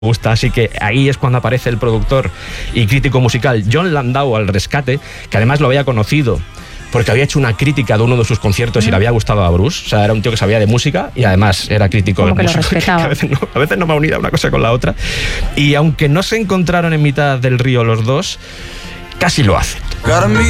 gusta, así que ahí es cuando aparece el productor y crítico musical Jon Landau al rescate, que además lo había conocido porque había hecho una crítica de uno de sus conciertos y le había gustado a Bruce. O sea, era un tío que sabía de música y además era crítico de música. Respetaba. A veces no va unida una cosa con la otra. Y aunque no se encontraron en mitad del río los dos, casi lo hacen.